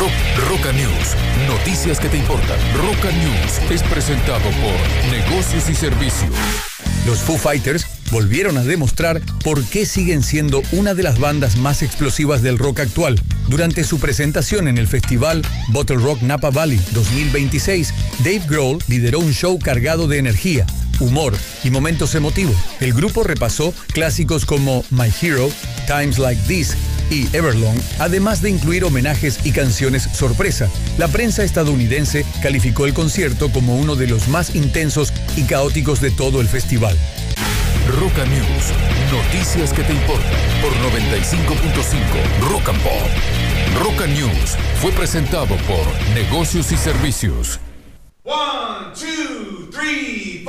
Roca News, noticias que te importan. Roca News es presentado por Negocios y Servicios. Los Foo Fighters volvieron a demostrar por qué siguen siendo una de las bandas más explosivas del rock actual. Durante su presentación en el festival Bottle Rock Napa Valley 2026, Dave Grohl lideró un show cargado de energía, humor y momentos emotivos. El grupo repasó clásicos como My Hero, Times Like This y Everlong, además de incluir homenajes y canciones sorpresa. La prensa estadounidense calificó el concierto como uno de los más intensos y caóticos de todo el festival. Roca News, noticias que te importan por 95.5 Rock and Pop. Roca News fue presentado por Negocios y Servicios. 1, 2, 3, 4.